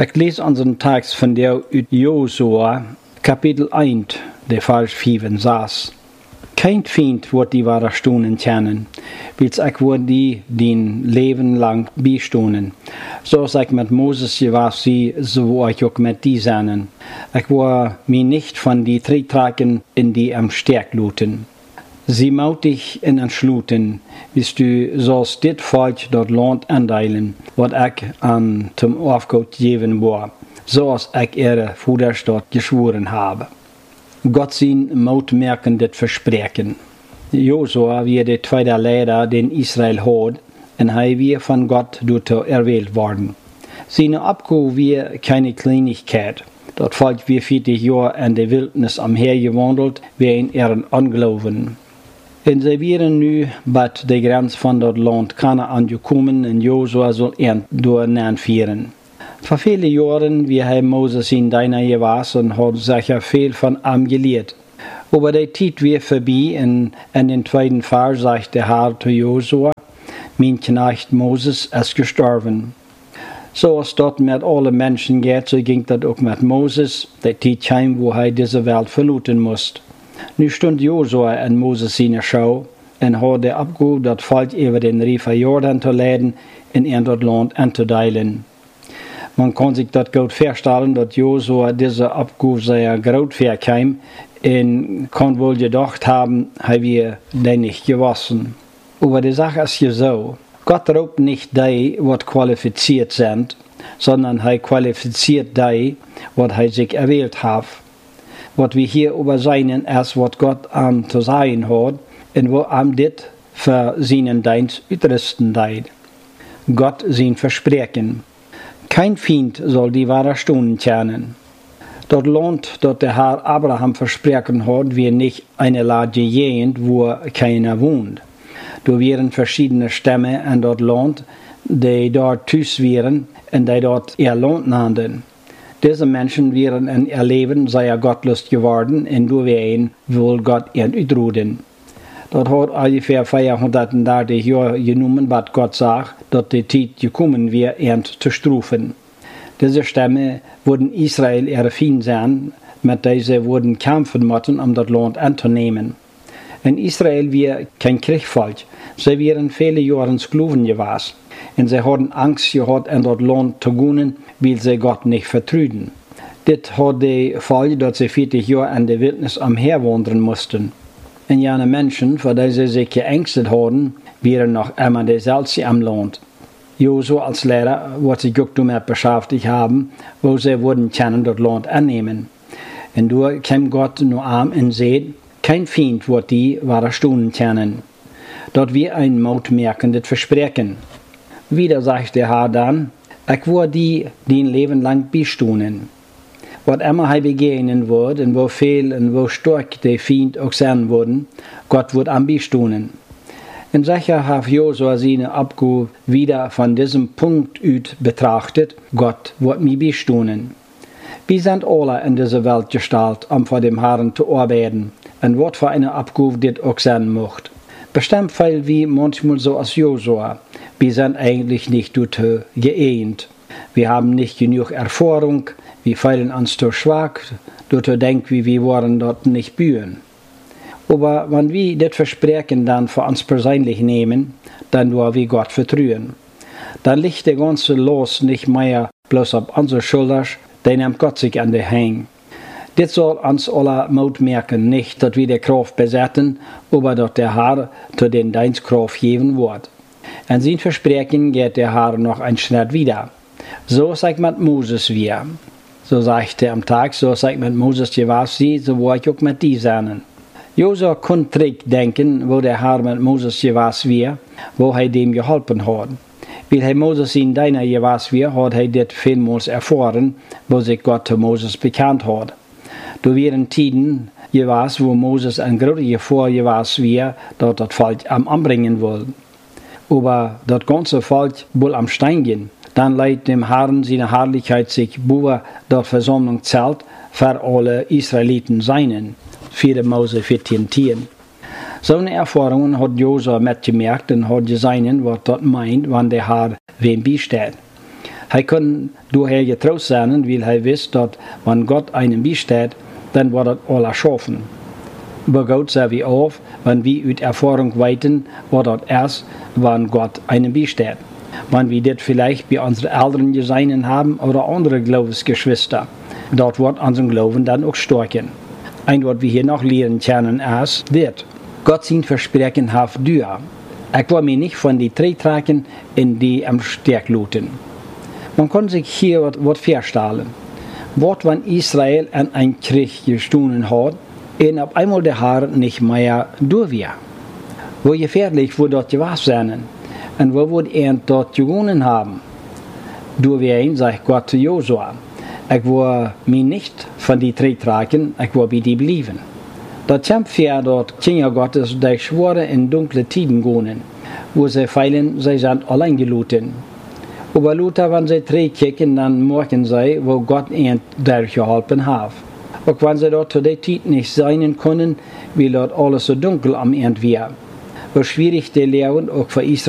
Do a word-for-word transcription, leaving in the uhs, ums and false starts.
Ich lese unseren Text von der Josua, Kapitel eins, der Vers vier und sechs. Kein Feind wird die wahre Stunden kennen, wils ich wird die den Leben lang beistunden. So ich mit Moses gewas sie, so wo ich auch mit die seinen. Ich war mich nicht von die Triebtragen in die am Stärk luten. Sie maut dich in entschluten, bis du sollst dit Volk dort Land andeilen, wat ich an zum Aufgott geben war, so als ich ihre Vaders dort geschworen habe. Gott sein Mut merken dit Versprechen. Josua wie der zweite Leiter, den Israel hat, und er wie von Gott dort erwählt worden. Seine Abgabe wie keine Kleinigkeit. Dort Volk wie vierzig Jahre in der Wildnis umhergewandelt, wie in ihren Unglauben. Und sie wären nu bei der Grenze von dort Land Kanaan angekommen, und Josua soll ihn durchführen. Vor vielen Jahren, wie hij Moses in deiner gewas und hat sicher viel von ihm gelehrt. Aber die Zeit wir vorbei, und in den zweiten Vers sagt der Herr zu Josua, mein Knecht Moses ist gestorben. So als dort mit allen Menschen geht, so ging das auch mit Moses, der Zeit heim, wo er diese Welt verlassen musste. Nu stond Josua in Moses seine Schau, und hat der Abgabe, das Volk über den River Jordan zu leiden, in ein dort Land anzuteilen. Man kann sich das gut vorstellen, dass Josua diese Abgabe sehr groß verkam und kann wohl gedacht haben, er wir den nicht gewassen. Aber die Sache ist ja so, Gott raubt nicht die, die qualifiziert sind, sondern er qualifiziert die, die er sich erwählt hat. Was wir hier über seinen ist, was Gott am zu sein hat und wo am dit für seinen Dienst ütristen deit. Gott sein Versprechen. Kein Feind soll die wahre Stunden kennen. Dort Land, dort der Herr Abraham versprochen hat, wir nicht eine Lage Gegend, wo keiner wohnt. Da wären verschiedene Stämme in dort Land, die dort tüß wären und die dort ihr Land nannten. Diese Menschen wären in ihr Leben sehr gottlos geworden und du wären wohl Gott ihn ütruden. Dort hat ungefähr vierhundertdreißig Jahre genommen, was Gott sagt, dass die Zeit gekommen wäre, ihn zu strafen. Diese Stämme wurden Israel ihre Feind sein, mit diese wurden kämpfen müssen, um das Land anzunehmen. In Israel wäre kein Kriegsvolk, sie wären viele Jahre Sklaven gewesen. Und sie hatten Angst gehabt, in das Land zu gehen, weil sie Gott nicht vertrüden. Das hat die Folge, dass sie vierzig Jahre in der Wildnis umherwandern mussten. Und jene Menschen, für die sie sich geängstet hatten, wären noch immer dieselben am Land. Josua als Lehrer wird sich auch damit beschäftigt haben, wo sie würden können das Land annehmen. Und da kam Gott nur an und sagt, kein Feind wird die wahre Stunden kennen. Dort wir ein mautmerkendes Versprechen. Wieder sagt der Herr dann, ich will die, die ein Leben lang bestunden. Was immer er begegnen wird, und wo viel und wo stark der Feind auch sein würden, Gott wird am bestunden. Und sicher hat Josua seine Abgabe wieder von diesem Punkt aus betrachtet, Gott wird mich bestunden. Wir sind alle in dieser Welt gestellt, um vor dem Herrn zu arbeiten, und was für eine Abgabe das auch sein möchte. Bestimmt weil wir manchmal so als Josua, wir sind eigentlich nicht dort geeint. Wir haben nicht genug Erfahrung, wir fühlen uns zu schwach, dort denken wir, wir wollen dort nicht bühen. Aber wenn wir das Versprechen dann für uns persönlich nehmen, dann wollen wir Gott vertrauen. Dann liegt der ganze Los nicht mehr bloß auf unsere Schultern, dann nimmt Gott sich an die Hänge. Das soll uns alle Mut merken, nicht, dass wir die Kraft besetzen, aber dass der Herr zu den Dienst Kraft geben wird. An sein Versprechen geht der Herr noch einen Schritt wieder. So sagt mit Moses wir. So sagte er am Tag, so sagt mit Moses, je was sie, so wo ich auch mit die sein. Josua konnte zurückdenken, wo der Herr mit Moses je was wir, wo er dem geholfen hat. Weil er Moses in deiner je was wir, hat er das vielmals erfahren, wo sich Gott zu Moses bekannt hat. Da wären Tiden, je was, wo Moses ein großes Gefahr je was wir, dort das Volk am anbringen wollen. Aber das ganze Volk wohl am Stein gehen. Dann leiht dem Herrn seine Herrlichkeit sich über dort Versammlung zählt, für alle Israeliten seinen. vier Mose vierzehn. So eine Erfahrung hat Josua mitgemerkt und hat gesehen, was dort meint, wann der Herr wem beisteht. Hij kon daher getrost sein, weil hij wist, dass wenn Gott einem beisteht, dann wird das alles schaffen. Aber Gott sah wie auf, wenn wir aus Erfahrung weiten, wird das erst, wenn Gott einem beisteht. Wenn wir das vielleicht bei unseren Eltern gesehen haben oder andere Glaubensgeschwister, dort wird unser Glauben dann auch stärken. Ein, was wir hier noch lernen können, ist, wird Gott sein Versprechen hat durch. Ich will mich nicht von den drei tragen, in die am Stärk luten. Man kann sich hier was vorstellen. Was, wenn Israel an einen Krieg gestohlen hat, und auf einmal der Herr nicht mehr durch war? Wo gefährlich wird das gewesen sein? Und wo wird er dort gewonnen haben? Durch wen, sagt Gott zu Josua, ich will mich nicht von die drei tragen, ich will bei dir bleiben. Dat kommt für dort Kinder Gottes, die schwere in dunkle Tiden gehen, wo sie feilen, sie sind allein geluten. Aber Luther, wenn sie drei kicken, dann merken sie, wo Gott ihnen durchgeholfen hat. Auch wenn sie dort zu der Zeit nicht sein können, weil dort alles so dunkel am Ende war. Wo schwierig die Leben auch für Israel